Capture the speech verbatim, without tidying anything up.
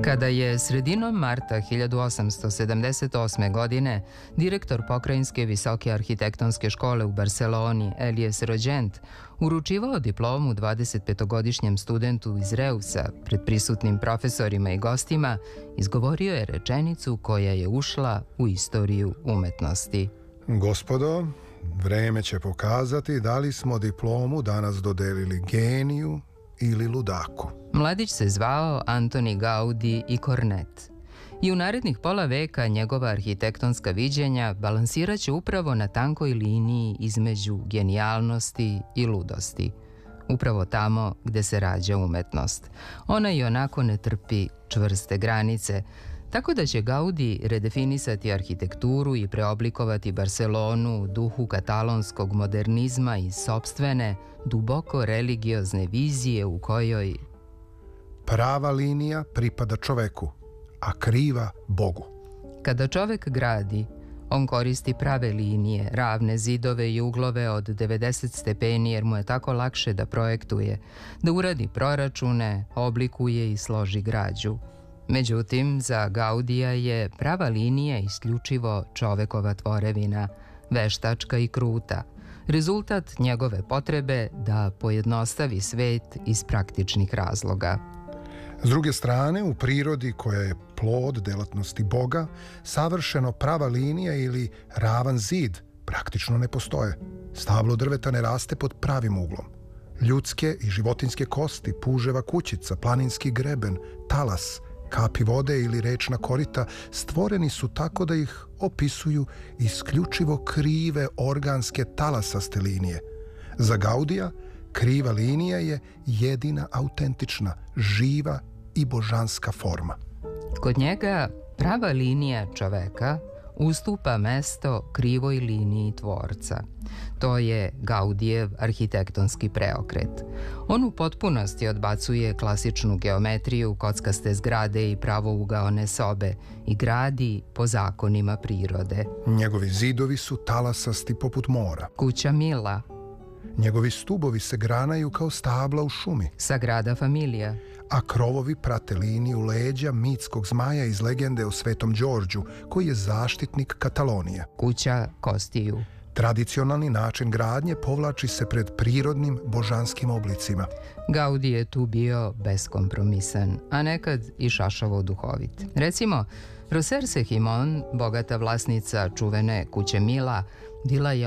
Kada je sredinom marta hiljadu osamsto sedamdeset osme. godine direktor Pokrajinske visoke arhitektonske škole u Barseloni, Elias Rogent, uručivao diplomu dvadesetpetogodišnjem studentu iz Reusa pred prisutnim profesorima i gostima, izgovorio je rečenicu koja je ušla u istoriju umetnosti. Gospodo, vreme će pokazati da li smo diplomu danas dodelili geniju ili ludaku. Mladić se zvao Antoni Gaudi i Cornet. I u narednih pola veka njegova arhitektonska viđenja balansiraće upravo na tankoj liniji između genijalnosti i ludosti. Upravo tamo gde se rađa umetnost. Ona i onako ne trpi čvrste granice, tako da će Gaudi redefinisati arhitekturu i preoblikovati Barselonu u duhu katalonskog modernizma i sopstvene, duboko religiozne vizije u kojoj prava linija pripada čoveku, a kriva Bogu. Kada čovek gradi, on koristi prave linije, ravne zidove i uglove od devedeset stepeni jer mu je tako lakše da projektuje, da uradi proračune, oblikuje i složi građu. Međutim, za Gaudija je prava linija isključivo čovekova tvorevina, veštačka i kruta, rezultat njegove potrebe da pojednostavi svet iz praktičnih razloga. S druge strane, u prirodi koja je plod delatnosti Boga, savršeno prava linija ili ravan zid praktično ne postoje. Stablo drveta ne raste pod pravim uglom. Ljudske i životinjske kosti, puževa kućica, planinski greben, talas, kapi vode ili rečna korita stvoreni su tako da ih opisuju isključivo krive organske talasaste linije. Za Gaudija kriva linija je jedina autentična, živa i božanska forma. Kod njega prava linija čoveka ustupa mesto krivoj liniji tvorca. To je Gaudijev arhitektonski preokret. On u potpunosti odbacuje klasičnu geometriju, kockaste zgrade i pravougaone sobe i gradi po zakonima prirode. Njegovi zidovi su talasasti poput mora. Kuća Mila. Njegovi stubovi se granaju kao stabla u šumi. Sagrada Familija. A krovovi prate liniju leđa mitskog zmaja iz legende o Svetom Đorđu, koji je zaštitnik Katalonije. Kuća Kostiju. Tradicionalni način gradnje povlači se pred prirodnim božanskim oblicima. Gaudi je tu bio beskompromisan, a nekad i šašavo duhovit. Recimo, Roser Sehimon, bogata vlasnica čuvene kuće Mila, bila je